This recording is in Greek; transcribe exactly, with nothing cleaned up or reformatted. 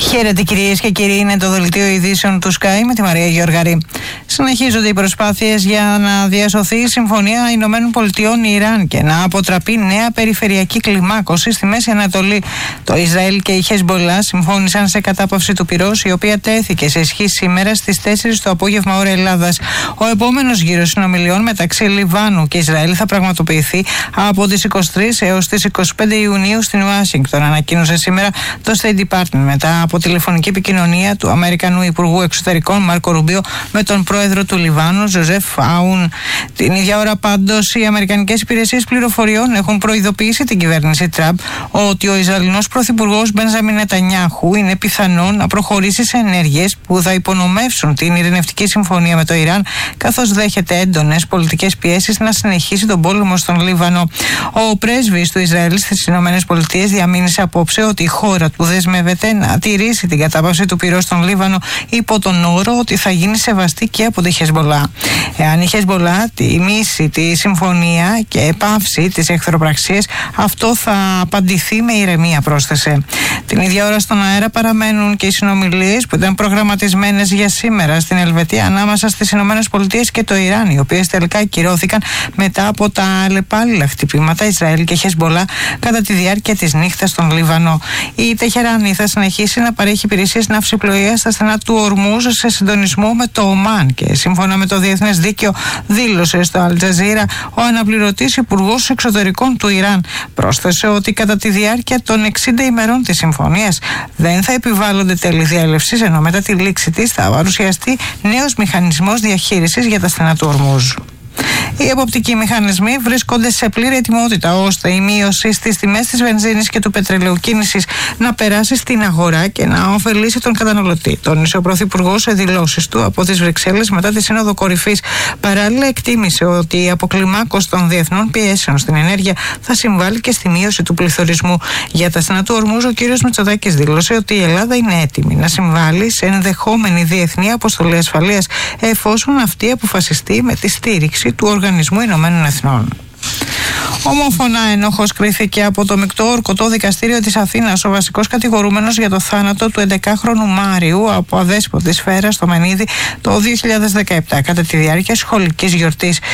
Χαίρετε κυρίες και κύριοι, είναι το δελτίο ειδήσεων του Sky με τη Μαρία Γεωργαρή. Συνεχίζονται οι προσπάθειες για να διασωθεί η Συμφωνία Ηνωμένων Πολιτειών Ιράν και να αποτραπεί νέα περιφερειακή κλιμάκωση στη Μέση Ανατολή. Το Ισραήλ και η Χεσμπολά συμφώνησαν σε κατάπαυση του πυρός, η οποία τέθηκε σε ισχύ σήμερα στις τέσσερις το απόγευμα ώρα Ελλάδας. Ο επόμενος γύρος συνομιλιών μεταξύ Λιβάνου και Ισραήλ θα πραγματοποιηθεί από τις είκοσι τρεις έως τις είκοσι πέντε Ιουνίου στην Ουάσιγκτον, ανακοίνωσε σήμερα το State Department μετά από τηλεφωνική επικοινωνία του Αμερικανού Υπουργού Εξωτερικών Μάρκο Ρουμπίο με τον πρόεδρο του Λιβάνου, Ζωζεφ Αούν. Την ίδια ώρα, πάντως, οι αμερικανικές υπηρεσίες πληροφοριών έχουν προειδοποιήσει την κυβέρνηση Τραμπ ότι ο Ισραηλινός πρωθυπουργός Μπενζαμίν Νετανιάχου είναι πιθανό να προχωρήσει σε ενέργειες που θα υπονομεύσουν την ειρηνευτική συμφωνία με το Ιράν, καθώς δέχεται έντονες πολιτικές πιέσεις να συνεχίσει τον πόλεμο στον Λίβανο. Ο πρέσβης του Ισραήλ στις ΗΠΑ διαμήνυσε απόψε ότι η χώρα του δεσμεύεται να τηρήσει την κατάπαυση του πυρός στον Λίβανο υπό τον όρο ότι θα γίνει σεβαστή και από τη Χεσμπολά. Εάν η Χεσμπολά τιμήσει τη συμφωνία και επάυσει τις εχθροπραξίες, αυτό θα απαντηθεί με ηρεμία, πρόσθεσε. Την ίδια ώρα στον αέρα παραμένουν και οι συνομιλίες που ήταν προγραμματισμένες για σήμερα στην Ελβετία ανάμεσα στις ΗΠΑ και το Ιράν, οι οποίες τελικά ακυρώθηκαν μετά από τα αλλεπάλληλα χτυπήματα Ισραήλ και Χεσμπολά κατά τη διάρκεια της νύχτας στον Λίβανο. Η Τεχεράνη θα συνεχίσει να παρέχει υπηρεσίες ναυσιπλοείας στα στενά του Ορμούζ σε συντονισμό με το Ομάν και σύμφωνα με το διεθνές δίκαιο, δήλωσε στο Αλτζαζίρα ο αναπληρωτής υπουργός εξωτερικών του Ιράν. Πρόσθεσε ότι κατά τη διάρκεια των εξήντα ημερών της συμφωνίας δεν θα επιβάλλονται τέλη διέλευσης, ενώ μετά τη λήξη της θα παρουσιαστεί νέος μηχανισμός διαχείρισης για τα στενά του Ορμούζ. Οι εποπτικοί μηχανισμοί βρίσκονται σε πλήρη ετοιμότητα ώστε η μείωση στις τιμές της βενζίνης και του πετρελαίου κίνησης να περάσει στην αγορά και να ωφελήσει τον καταναλωτή, τόνισε ο Πρωθυπουργός σε δηλώσεις του από τις Βρυξέλλες μετά τη Σύνοδο Κορυφής. Παράλληλα, εκτίμησε ότι η αποκλιμάκωση των διεθνών πιέσεων στην ενέργεια θα συμβάλλει και στη μείωση του πληθωρισμού. Για τα στενά του Ορμούζ, ο κ. Μητσοτάκης δήλωσε ότι η Ελλάδα είναι έτοιμη να συμβάλλει σε ενδεχόμενη διεθνή αποστολή ασφαλείας, εφόσον αυτή αποφασιστεί με τη στήριξη του Οργανισμού Ηνωμένων Εθνών. Ομόφωνα ένοχος κρίθηκε από το Μεικτό Ορκωτό Δικαστήριο της Αθήνας ο βασικός κατηγορούμενος για το θάνατο του έντεκαχρονου Μάριου από αδέσποτη σφαίρα στο Μενίδη το δύο χιλιάδες δεκαεπτά κατά τη διάρκεια σχολικής γιορτής.